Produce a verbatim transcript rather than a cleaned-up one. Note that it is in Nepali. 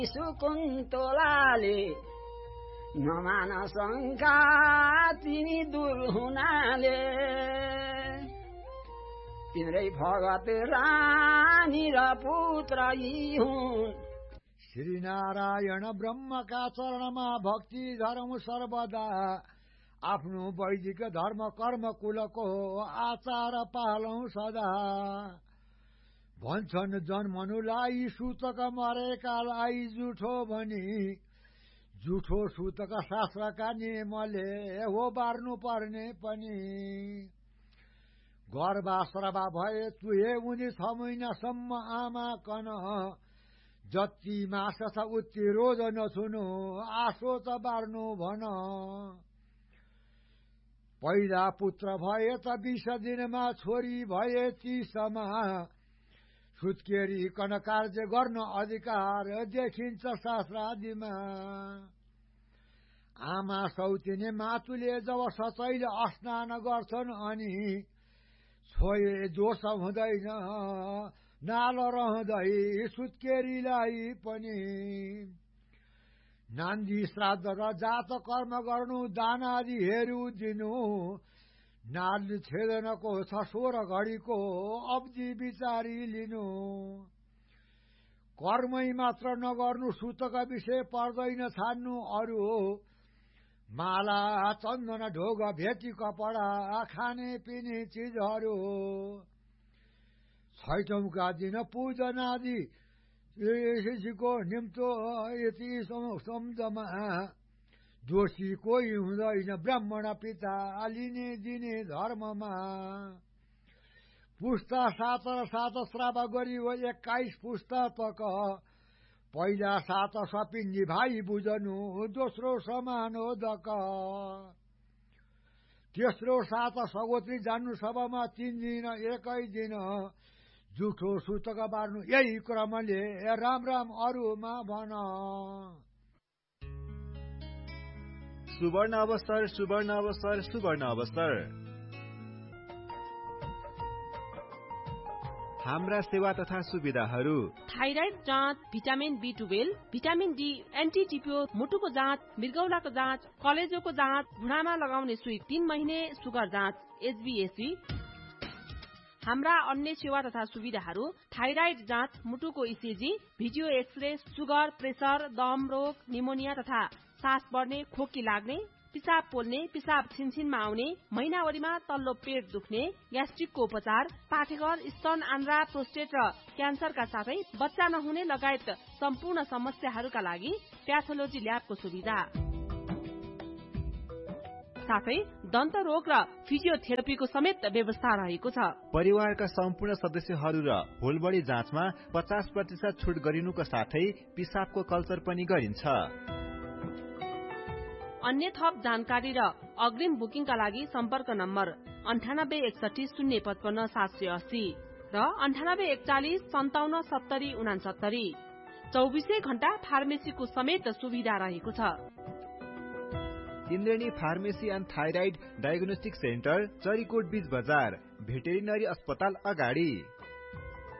सुकुन्तलाले नमान शङ्का तिमी दूर हुनाले तिम्रै भगत रानी र पुत्र यी हुन्। श्री नारायण ब्रह्मका चरणमा भक्ति धर्म सर्वदा आफ्नो वैदिक धर्म कर्म कुलको आचार पालौं सदा। भन्छन् जन्मनुलाई सूतक मरेकालाई जुठो भनी जुठो सूतक शास्त्रका नियमले हो बार्नु पर्ने पनि। गर्भाश्रवा भए तुहे उनी छ महिनासम्म आमा कन जति मास छ उति रोज नछुनु आशो त बार्नु भन। पहिला पुत्र भए त बिस दिनमा छोरी भए तीसमा सुत्केरी कन कार्य गर्न अधिकार देखिन्छ शास्त्रादिमा। आमा सौतिने मातुले जब सचैले स्नान गर्छन् अनि छोए दोष हुँदैन नाल रहँदै सुत्केरीलाई पनि। नान्दी श्राद्ध र जात कर्म गर्नु दान आदि हेरु दिनु नाल छेदनको छ सोह्र घडीको अवधि विचारी लिनु। कर्मै मात्र नगर्नु सुतक विषय पर्दैन छान्नु अरू माला चन्दन ढोग भेटी कपडा खाने पिने चिजहरू। छैठौंका दिन पूजन आदि शिशुको निम्तो यति सम्झमा दोषी कोही हुँदैन ब्राह्मण पिता लिने दिने धर्ममा। पुस्ता सात र सात श्राव गरी हो एक्काइस पुस्ता तक पहिला सात सपिन्जी भाइ बुझनु दोस्रो समानोदक। तेस्रो सात सगोत्री जान्नु सभामा तीन दिन एकै दिन जुठो सूतक बार्नु यही क्रमले राम राम अरूमा भन। सुवर्ण अवसर सुवर्ण अवसर सुवर्ण अवसर। हाम्रा सेवा तथा सुविधाहरू थाइराइड जाँच, vitamin be twelve, vitamin D, anti टिपियो, मुटुको जाँच, मृगौलाको जाँच, कलेजोको जाँच, घुँडामा लगाउने सुई, तीन महिने सुगर जाँच, एचबीएससी। हाम्रा अन्य सेवा तथा सुविधाहरू थाइराइड जाँच, मुटुको ECG, video x-ray, sugar, pressure, दम रोग, निमोनिया तथा सास बढ्ने, खोकी लाग्ने, पिसाब पोल्ने, पिसाब छिनछिनमा आउने, महिनावरीमा तल्लो पेट दुख्ने, ग्यास्ट्रिकको उपचार, पाठेघर, स्तन, आन्द्रा, प्रोस्टेट र क्यान्सरका साथै बच्चा नहुने लगायत सम्पूर्ण समस्याहरूका लागि प्याथोलोजी ल्याबको सुविधा साथै दन्त रोग र फिजियोथेरापीको समेत व्यवस्था रहेको छ। परिवारका सम्पूर्ण सदस्यहरू र होल बडी जाँचमा पचास प्रतिशत छुट गरिनुको साथै पिसाबको कल्चर पनि गरिन्छ। अन्य थप जानकारी र अग्रिम बुकिङका लागि सम्पर्क नम्बर अन्ठानब्बे एकसठी शून्य पचपन्न सात सय अस्सी र अन्ठानब्बे एकचालिस सन्ताउन्न सत्तरी उनासत्तरी। चौबिसै घण्टा फार्मेसीको समेत सुविधा रहेको छ। इन्द्रेणी pharmacy and thyroid diagnostic centre, Charikot बीच बजार, भेटेरिनरी अस्पताल अगाडि।